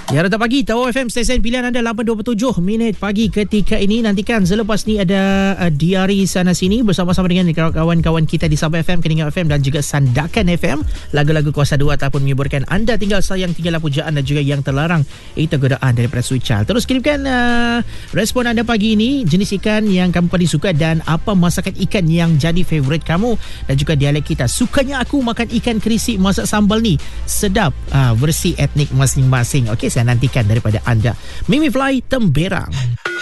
Ya, Rata Pagi, Tawau FM, stesen pilihan anda 8.27 minit pagi ketika ini. Nantikan selepas ni ada Diari Sana Sini bersama-sama dengan kawan-kawan kita di Sabah FM, Keningan FM dan juga Sandakan FM. Lagu-lagu kuasa 2 ataupun mengiburkan anda tinggal sayang, tinggallah pujaan dan juga yang terlarang. Itu godaan daripada Sweet Child. Terus kirimkan respon anda pagi ini. Jenis ikan yang kamu paling suka dan apa masakan ikan yang jadi favourite kamu. Dan juga dialek kita. Sukanya aku makan ikan kerisi masak sambal ni. Sedap, versi etnik masing-masing. Okey, saya nantikan daripada anda. Mimi Fly Temberang.